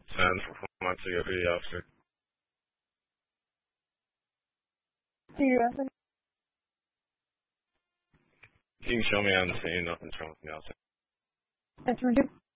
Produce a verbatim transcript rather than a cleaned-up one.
Send informacje wyjawcy. Seriously? 英雄面前的很重要。 That's ridiculous.